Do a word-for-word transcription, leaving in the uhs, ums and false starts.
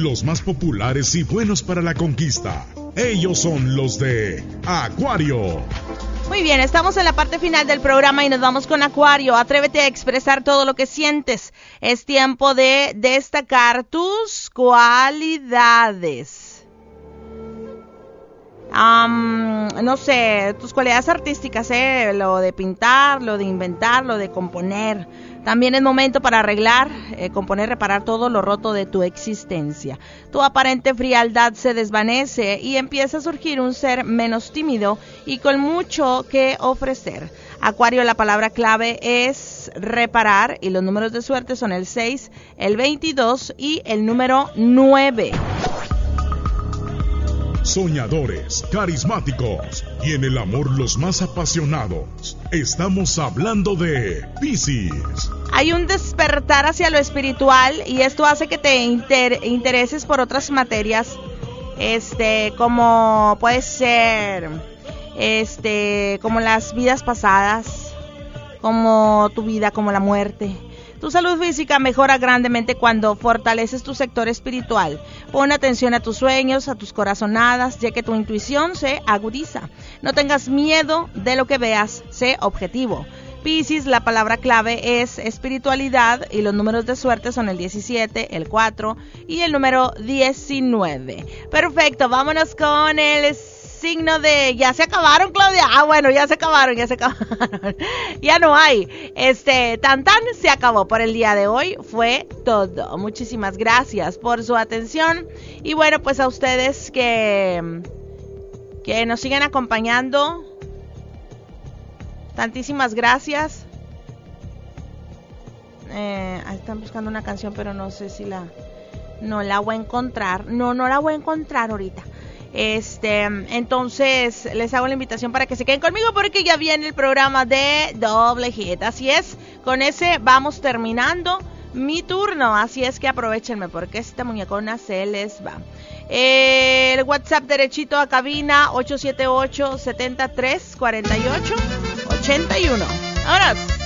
los más populares y buenos para la conquista. Ellos son los de Acuario. Muy bien, estamos en la parte final del programa y nos vamos con Acuario. Atrévete a expresar todo lo que sientes. Es tiempo de destacar tus cualidades. Um, no sé, tus cualidades artísticas, ¿eh? Lo de pintar, lo de inventar, lo de componer. También es momento para arreglar, eh, componer, reparar todo lo roto de tu existencia. Tu aparente frialdad se desvanece y empieza a surgir un ser menos tímido y con mucho que ofrecer. Acuario, la palabra clave es reparar y los números de suerte son el seis, el veintidós y el número nueve. Soñadores, carismáticos y en el amor los más apasionados. Estamos hablando de Piscis. Hay un despertar hacia lo espiritual y esto hace que te inter- intereses por otras materias, este, como puede ser, este, como las vidas pasadas, como tu vida, como la muerte. Tu salud física mejora grandemente cuando fortaleces tu sector espiritual. Pon atención a tus sueños, a tus corazonadas, ya que tu intuición se agudiza. No tengas miedo de lo que veas, sé objetivo. Piscis, la palabra clave es espiritualidad y los números de suerte son el diecisiete, el cuatro y el número diecinueve. Perfecto, vámonos con el signo de... ¿Ya se acabaron, Claudia? Ah, bueno, ya se acabaron, ya se acabaron. Ya no hay. Este, tan tan se acabó por el día de hoy. Fue todo. Muchísimas gracias por su atención. Y bueno, pues a ustedes que, que nos siguen acompañando. Tantísimas gracias. Eh, están buscando una canción, pero no sé si la... No la voy a encontrar. No, no la voy a encontrar ahorita. Este, entonces les hago la invitación para que se queden conmigo porque ya viene el programa de Doble Hit. Así es, con ese vamos terminando mi turno. Así es que aprovechenme porque esta muñecona se les va. El WhatsApp derechito a cabina ocho siete ocho, siete tres, cuatro ocho, ocho uno. Ahora.